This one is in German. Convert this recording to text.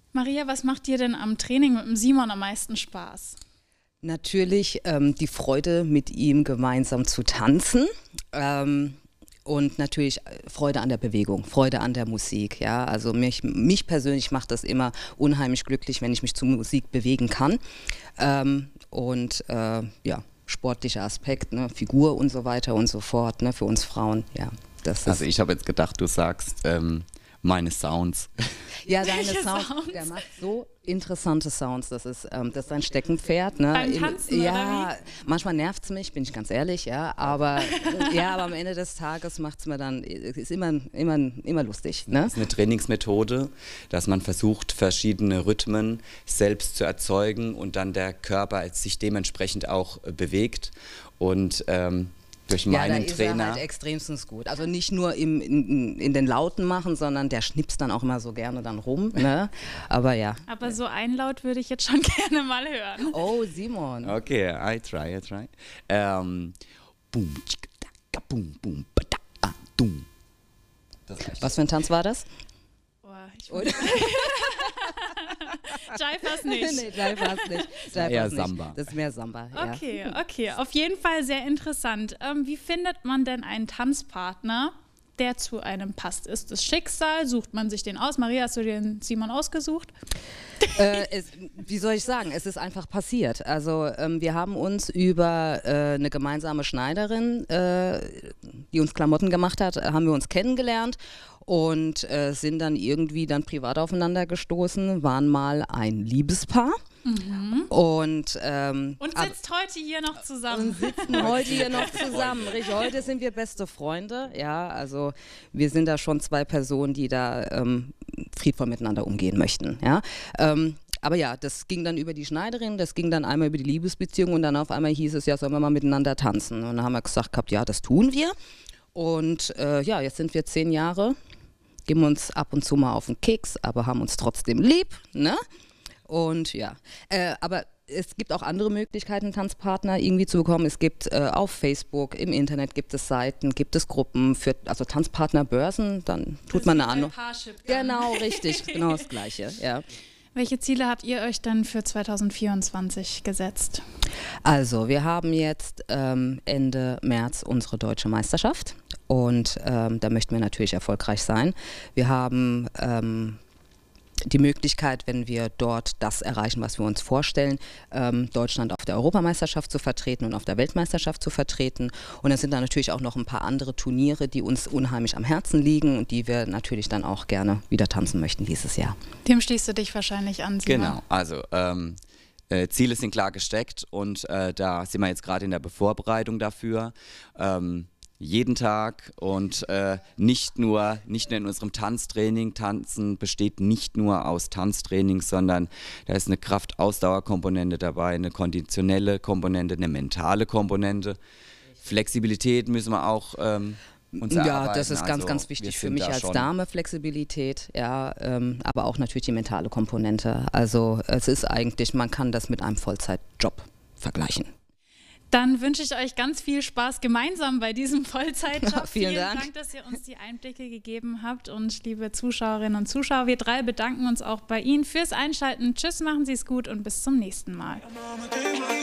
Maria, was macht dir denn am Training mit dem Simon am meisten Spaß? Natürlich die Freude, mit ihm gemeinsam zu tanzen. Und natürlich Freude an der Bewegung, Freude an der Musik. Ja? Also mich persönlich macht das immer unheimlich glücklich, wenn ich mich zur Musik bewegen kann. Ja, sportlicher Aspekt, ne? Figur und so weiter und so fort, ne? Für uns Frauen. Ja, also ich habe jetzt gedacht, du sagst meine Sounds. Ja, deine Sounds, der macht so interessante Sounds, das ist ein Steckenpferd. Ne? Beim Tanzen, ja, oder wie? manchmal nervt es mich, bin ich ganz ehrlich, ja, aber am Ende des Tages macht es mir dann, ist immer lustig. Ne? Das ist eine Trainingsmethode, dass man versucht, verschiedene Rhythmen selbst zu erzeugen und dann der Körper sich dementsprechend auch bewegt und durch meinen da ist Trainer. er halt extremstens gut. Also nicht nur in den Lauten machen, sondern der schnipst dann auch immer so gerne dann rum. Ne? Aber ja. Aber so ein Laut würde ich jetzt schon gerne mal hören. Oh, Simon. Okay, I try. Boom, tschicka, taka, boom, boom, bada, ah, dum. Was für ein Tanz war das? Boah, Jive nicht. Nee, Jive nicht. Eher Samba. Das ist mehr Samba, ja. Okay. Auf jeden Fall sehr interessant. Wie findet man denn einen Tanzpartner, der zu einem passt? Ist es Schicksal? Sucht man sich den aus? Maria, hast du den Simon ausgesucht? Wie soll ich sagen? Es ist einfach passiert. Also wir haben uns über eine gemeinsame Schneiderin, die uns Klamotten gemacht hat, haben wir uns kennengelernt und sind dann irgendwie privat aufeinander gestoßen, waren mal ein Liebespaar. Mhm. Und sitzt heute hier noch zusammen. Und sitzen heute hier noch zusammen. Richtig, heute sind wir beste Freunde. Ja, also wir sind da schon zwei Personen, die da friedvoll miteinander umgehen möchten. Ja. Aber ja, das ging dann über die Schneiderin, das ging dann einmal über die Liebesbeziehung und dann auf einmal hieß es, ja, sollen wir mal miteinander tanzen. Und dann haben wir gesagt gehabt, ja, das tun wir. Und jetzt sind wir 10 Jahre, geben uns ab und zu mal auf den Keks, aber haben uns trotzdem lieb, ne? Und ja, aber es gibt auch andere Möglichkeiten, Tanzpartner irgendwie zu bekommen. Es gibt auf Facebook, im Internet gibt es Seiten, gibt es Gruppen für Tanzpartnerbörsen, dann tut man eine Anmeldung. Genau, richtig, genau das Gleiche, ja. Welche Ziele habt ihr euch denn für 2024 gesetzt? Also, wir haben jetzt Ende März unsere deutsche Meisterschaft und da möchten wir natürlich erfolgreich sein. Wir haben die Möglichkeit, wenn wir dort das erreichen, was wir uns vorstellen, Deutschland auf der Europameisterschaft zu vertreten und auf der Weltmeisterschaft zu vertreten. Und dann sind da natürlich auch noch ein paar andere Turniere, die uns unheimlich am Herzen liegen und die wir natürlich dann auch gerne wieder tanzen möchten dieses Jahr. Dem schließt du dich wahrscheinlich an, Simon. Genau, also Ziele sind klar gesteckt und da sind wir jetzt gerade in der Vorbereitung dafür. Jeden Tag und nicht nur in unserem Tanztraining. Tanzen besteht nicht nur aus Tanztraining, sondern da ist eine Kraft-Ausdauer-Komponente dabei, eine konditionelle Komponente, eine mentale Komponente. Flexibilität müssen wir auch uns erarbeiten. Ja, das ist ganz, also, ganz wichtig für mich als Dame, Flexibilität, ja, aber auch natürlich die mentale Komponente. Also es ist eigentlich, man kann das mit einem Vollzeitjob vergleichen. Dann wünsche ich euch ganz viel Spaß gemeinsam bei diesem Vollzeitjob. Ja, vielen Dank, dass ihr uns die Einblicke gegeben habt. Und liebe Zuschauerinnen und Zuschauer, wir drei bedanken uns auch bei Ihnen fürs Einschalten. Tschüss, machen Sie es gut und bis zum nächsten Mal.